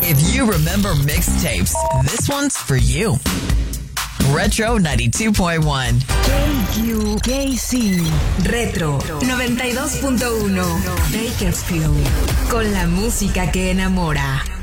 If you remember mixtapes, this one's for you. Retro 92.1. KQKC Retro 92.1 Bakersfield. Con la música que enamora.